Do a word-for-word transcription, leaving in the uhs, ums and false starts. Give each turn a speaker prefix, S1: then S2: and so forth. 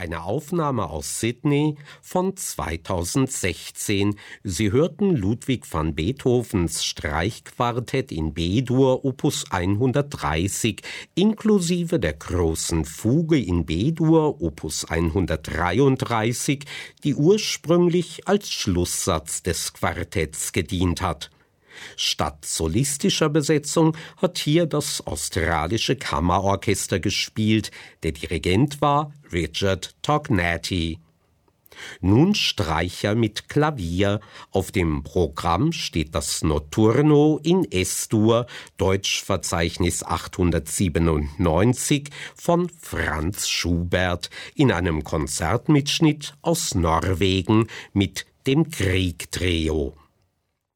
S1: Eine Aufnahme aus Sydney von zweitausendsechzehn. Sie hörten Ludwig van Beethovens Streichquartett in B-Dur Opus hundertdreißig inklusive der großen Fuge in B-Dur Opus hundertdreiunddreißig, die ursprünglich als Schlusssatz des Quartetts gedient hat. Statt solistischer Besetzung hat hier das australische Kammerorchester gespielt. Der Dirigent war Richard Tognati. Nun Streicher mit Klavier. Auf dem Programm steht das Notturno in S-Dur, Deutschverzeichnis achthundertsiebenundneunzig von Franz Schubert, in einem Konzertmitschnitt aus Norwegen mit dem Grieg-Trio.